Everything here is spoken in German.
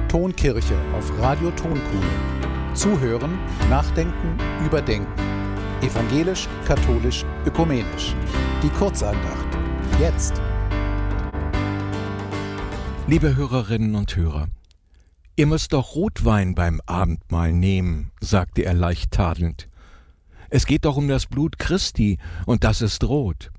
Tonkirche auf Radio Tonkuhle. Zuhören, nachdenken, überdenken. Evangelisch, katholisch, ökumenisch. Die Kurzandacht. Jetzt. Liebe Hörerinnen und Hörer, ihr müsst doch Rotwein beim Abendmahl nehmen, sagte er leicht tadelnd. Es geht doch um das Blut Christi, und das ist rot.